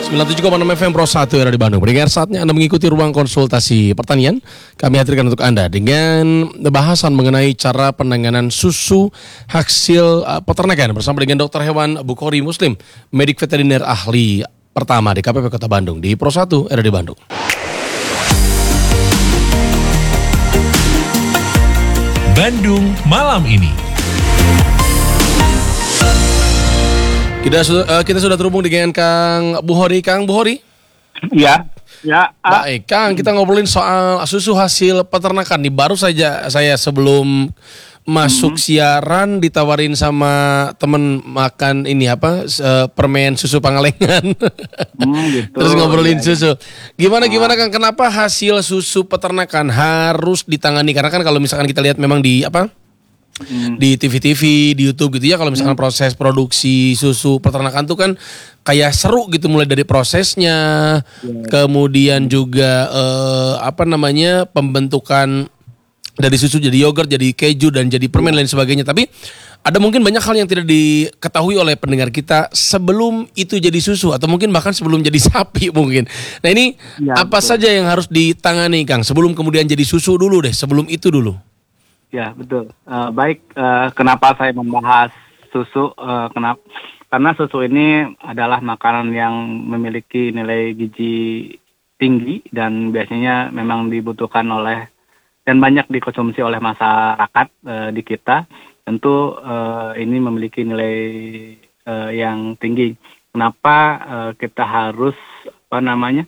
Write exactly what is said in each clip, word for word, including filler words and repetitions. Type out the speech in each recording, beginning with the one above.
sembilan puluh tujuh koma enam F M Pro satu era di Bandung. Pendengar, saatnya Anda mengikuti ruang konsultasi pertanian. Kami hadirkan untuk Anda dengan bahasan mengenai cara penanganan susu hasil uh, peternakan bersama dengan dokter hewan Bukhari Muslim, medik veteriner ahli pertama di K P P Kota Bandung di Pro satu era di Bandung. Bandung malam ini. Kita sudah uh, kita sudah terhubung dengan Kang Bukhari. Kang Bukhari? Iya. Ya. Ah. Baik, Kang, kita ngobrolin soal susu hasil peternakan nih. Baru saja saya sebelum masuk hmm. siaran ditawarin sama temen makan ini apa uh, permen susu Pangalengan. Hmm, gitu. Terus ngobrolin ya, susu. Gimana ah. gimana Kang? Kenapa hasil susu peternakan harus ditangani? Karena kan kalau misalkan kita lihat memang di apa? Hmm. Di T V-T V, di YouTube gitu ya, kalau misalkan hmm. proses produksi susu peternakan tuh kan kayak seru gitu, mulai dari prosesnya, yeah. kemudian juga eh, apa namanya pembentukan dari susu jadi yogurt, jadi keju dan jadi permen yeah. lain sebagainya. Tapi ada mungkin banyak hal yang tidak diketahui oleh pendengar kita sebelum itu jadi susu atau mungkin bahkan sebelum jadi sapi mungkin. Nah ini yeah, apa betul. saja yang harus ditangani Kang sebelum kemudian jadi susu dulu deh, sebelum itu dulu. Ya betul. Uh, baik, uh, kenapa saya membahas susu? Uh, kenapa? Karena susu ini adalah makanan yang memiliki nilai gizi tinggi dan biasanya memang dibutuhkan oleh dan banyak dikonsumsi oleh masyarakat uh, di kita. Tentu uh, ini memiliki nilai uh, yang tinggi. Kenapa uh, kita harus apa namanya?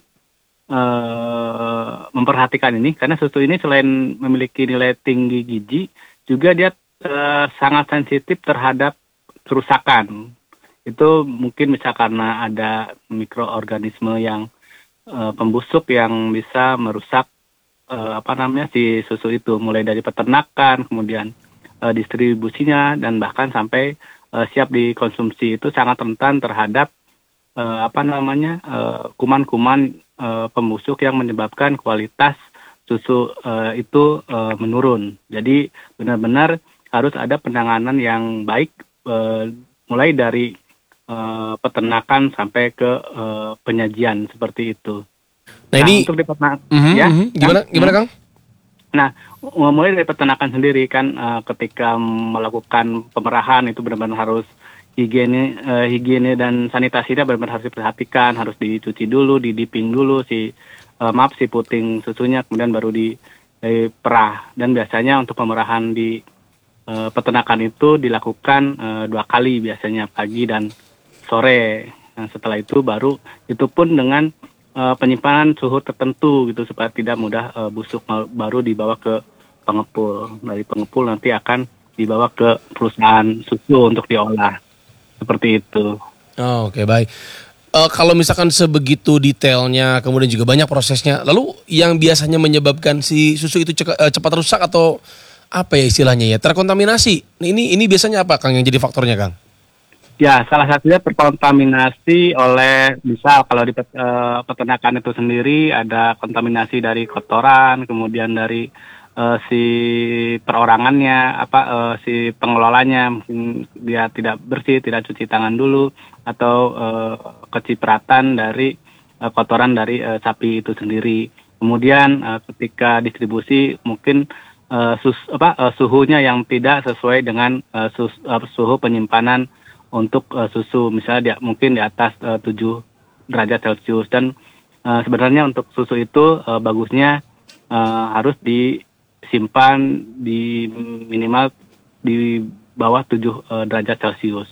Uh, memperhatikan ini karena susu ini selain memiliki nilai tinggi gizi juga dia uh, sangat sensitif terhadap kerusakan. Itu mungkin bisa karena ada mikroorganisme yang uh, pembusuk yang bisa merusak uh, apa namanya si susu itu, mulai dari peternakan, kemudian uh, distribusinya dan bahkan sampai uh, siap dikonsumsi. Itu sangat rentan terhadap uh, apa namanya uh, kuman-kuman Uh, pembusuk yang menyebabkan kualitas susu uh, itu uh, menurun. Jadi benar-benar harus ada penanganan yang baik uh, mulai dari uh, peternakan sampai ke uh, penyajian seperti itu. Nah, nah ini untuk di peternakan, uh-huh, ya uh-huh. gimana kan? gimana Kang? Nah mulai dari peternakan sendiri kan uh, ketika melakukan pemerahan itu benar-benar harus Higiene, uh, higiene dan sanitasinya benar-benar harus diperhatikan, harus dicuci dulu, didiping dulu si uh, maaf si puting susunya, kemudian baru di eh, perah. Dan biasanya untuk pemerahan di uh, peternakan itu dilakukan uh, dua kali biasanya, pagi dan sore. Nah, setelah itu baru itu pun dengan uh, penyimpanan suhu tertentu gitu supaya tidak mudah uh, busuk, baru dibawa ke pengepul. Dari pengepul nanti akan dibawa ke perusahaan susu untuk diolah. Seperti itu. Oh, Oke okay, baik. Uh, kalau misalkan sebegitu detailnya, kemudian juga banyak prosesnya, lalu yang biasanya menyebabkan si susu itu cepat, uh, cepat rusak atau apa ya istilahnya ya, terkontaminasi. Ini ini biasanya apa Kang yang jadi faktornya Kang? Ya, salah satunya terkontaminasi oleh, misal kalau di uh, peternakan itu sendiri ada kontaminasi dari kotoran, kemudian dari Uh, si perorangannya, apa uh, si pengelolanya mungkin dia tidak bersih, tidak cuci tangan dulu, atau uh, kecipratan dari uh, kotoran dari uh, sapi itu sendiri. Kemudian uh, ketika distribusi mungkin uh, sus, apa, uh, suhunya yang tidak sesuai dengan uh, sus, uh, suhu penyimpanan untuk uh, susu, misalnya dia mungkin di atas uh, tujuh derajat Celcius, dan uh, sebenarnya untuk susu itu uh, bagusnya uh, harus di simpan di minimal di bawah tujuh uh, derajat Celcius.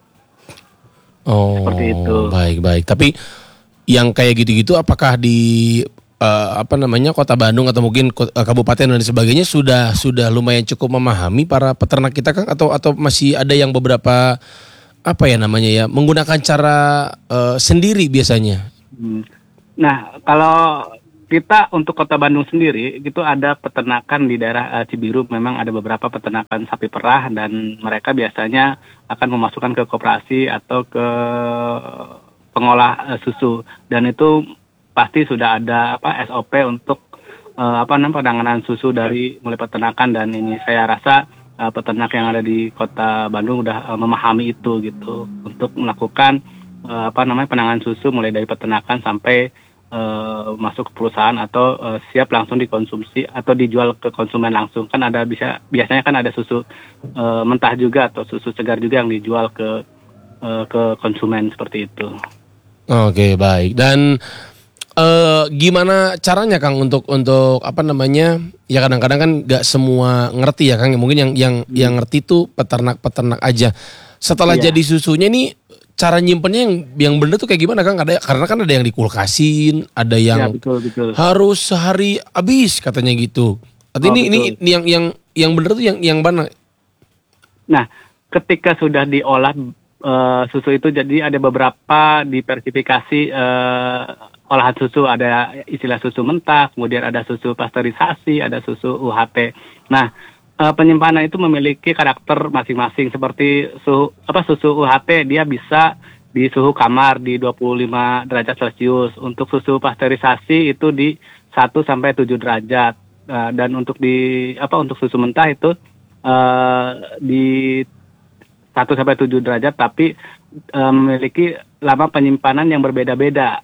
Oh, seperti itu. Baik, baik. Tapi yang kayak gitu-gitu apakah di uh, apa namanya Kota Bandung atau mungkin uh, kabupaten dan sebagainya sudah sudah lumayan cukup memahami para peternak kita Kang, atau atau masih ada yang beberapa apa ya namanya ya menggunakan cara uh, sendiri biasanya? Hmm. Nah, kalau kita untuk Kota Bandung sendiri, gitu ada peternakan di daerah uh, Cibiru, memang ada beberapa peternakan sapi perah dan mereka biasanya akan memasukkan ke koperasi atau ke pengolah uh, susu, dan itu pasti sudah ada apa S O P untuk uh, apa namanya penanganan susu dari mulai peternakan, dan ini saya rasa uh, peternak yang ada di Kota Bandung udah uh, memahami itu gitu untuk melakukan eh, apa namanya penanganan susu mulai dari peternakan sampai eh, masuk ke perusahaan atau eh, siap langsung dikonsumsi atau dijual ke konsumen langsung. Kan ada bisa biasanya kan ada susu eh, mentah juga atau susu segar juga yang dijual ke eh, ke konsumen seperti itu. Oke, baik. Dan eh, gimana caranya Kang untuk untuk apa namanya? Ya kadang-kadang kan nggak semua ngerti ya Kang. Mungkin yang yang yang ngerti tuh peternak-peternak aja. Setelah Iya. jadi susunya nih cara nyimpennya yang yang bener tuh kayak gimana Kang? Ada karena kan ada yang dikulkasin, ada Ya, yang betul betul. harus sehari habis katanya gitu. Tapi Oh, ini ini betul. ini yang yang yang bener tuh yang yang mana? Nah, ketika sudah diolah eh, susu itu jadi ada beberapa diversifikasi eh, olahan susu, ada istilah susu mentah, kemudian ada susu pasteurisasi, ada susu U H T. Nah, eh, penyimpanan itu memiliki karakter masing-masing seperti suhu apa susu U H T dia bisa di suhu kamar di dua puluh lima derajat Celcius. Untuk susu pasteurisasi itu di satu sampai tujuh derajat. Eh, dan untuk di apa untuk susu mentah itu eh, di satu sampai tujuh derajat tapi eh, memiliki lama penyimpanan yang berbeda-beda.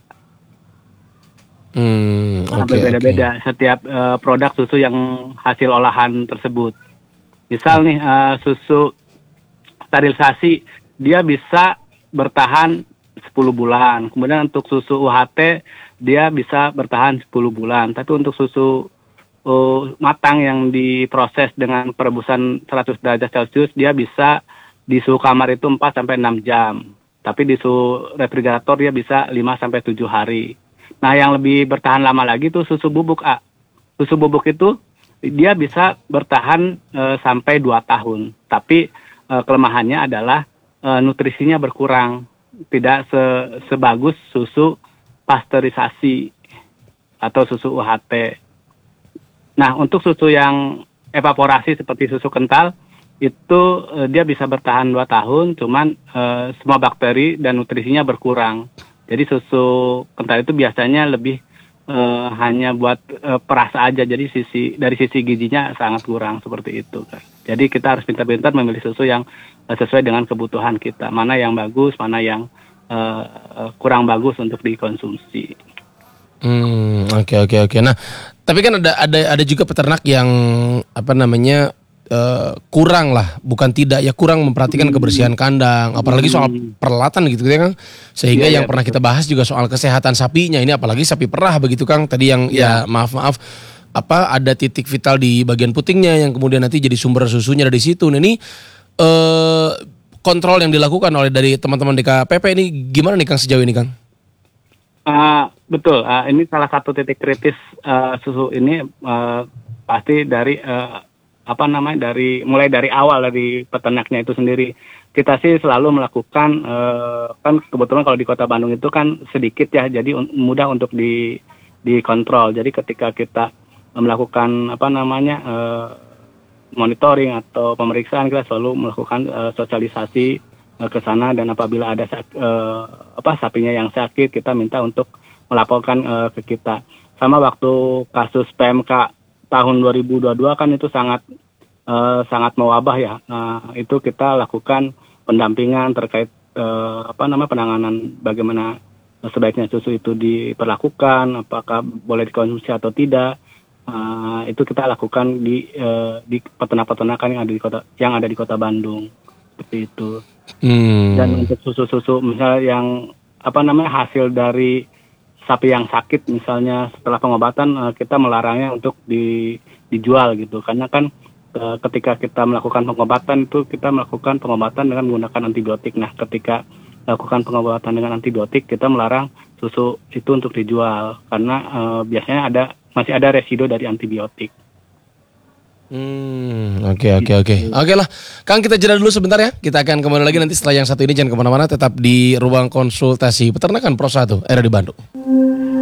Hmm, Nah, oke berbeda-beda setiap eh, produk susu yang hasil olahan tersebut. Misal nih eh, susu sterilisasi dia bisa bertahan sepuluh bulan. Kemudian untuk susu U H T dia bisa bertahan sepuluh bulan. Tapi untuk susu uh, matang yang diproses dengan perebusan seratus derajat Celcius dia bisa di suhu kamar itu empat sampai enam jam. Tapi di suhu refrigerator dia bisa lima sampai tujuh hari. Nah, yang lebih bertahan lama lagi tuh susu bubuk, A. Susu bubuk itu dia bisa bertahan e, sampai dua tahun. Tapi e, kelemahannya adalah e, nutrisinya berkurang. Tidak se, sebagus susu pasteurisasi atau susu U H T. Nah, untuk susu yang evaporasi seperti susu kental, itu e, dia bisa bertahan dua tahun, cuman e, semua bakteri dan nutrisinya berkurang. Jadi susu kental itu biasanya lebih e, hanya buat e, perasa aja, jadi sisi dari sisi gizinya sangat kurang seperti itu kan. Jadi kita harus pintar-pintar memilih susu yang e, sesuai dengan kebutuhan kita, mana yang bagus, mana yang e, kurang bagus untuk dikonsumsi. Hmm, oke oke oke. Nah, tapi kan ada ada ada juga peternak yang apa namanya uh, kurang lah, bukan tidak ya kurang memperhatikan kebersihan kandang, apalagi soal peralatan gitu ya Kang. Sehingga Iya, yang iya, pernah betul. kita bahas juga soal kesehatan sapinya ini, apalagi sapi perah begitu Kang. Tadi yang ya maaf maaf apa ada titik vital di bagian putingnya yang kemudian nanti jadi sumber susunya dari situ. Nah ini eh, kontrol yang dilakukan oleh dari teman-teman D K P P ini gimana nih Kang sejauh ini Kang? Ah, betul, ah, ini salah satu titik kritis ah, susu ini ah, pasti dari ah, apa namanya dari mulai dari awal dari peternaknya itu sendiri. Kita sih selalu melakukan eh, kan kebetulan kalau di Kota Bandung itu kan sedikit ya, jadi un- mudah untuk di dikontrol. Jadi ketika kita melakukan apa namanya eh, monitoring atau pemeriksaan, kita selalu melakukan eh, sosialisasi eh, ke sana, dan apabila ada sak- eh, apa sapinya yang sakit kita minta untuk melaporkan eh, ke kita. Sama waktu kasus P M K tahun dua ribu dua puluh dua kan itu sangat eh, sangat mewabah ya. Nah, itu kita lakukan pendampingan terkait eh, apa namanya penanganan bagaimana sebaiknya susu itu diperlakukan, apakah boleh dikonsumsi atau tidak. Uh, itu kita lakukan di uh, di peternak-peternakan yang ada di kota yang ada di Kota Bandung seperti itu. Hmm. Dan untuk susu-susu misalnya yang apa namanya hasil dari sapi yang sakit misalnya setelah pengobatan, uh, kita melarangnya untuk di, dijual gitu, karena kan uh, ketika kita melakukan pengobatan itu kita melakukan pengobatan dengan menggunakan antibiotik. Nah, ketika melakukan pengobatan dengan antibiotik kita melarang susu itu untuk dijual karena uh, biasanya ada masih ada residu dari antibiotik. Hmm, oke oke oke. Oke lah, Kang kita jeda dulu sebentar ya. Kita akan kembali lagi nanti setelah yang satu ini, jangan kemana-mana, tetap di ruang konsultasi peternakan Pro satu, era di Bandung.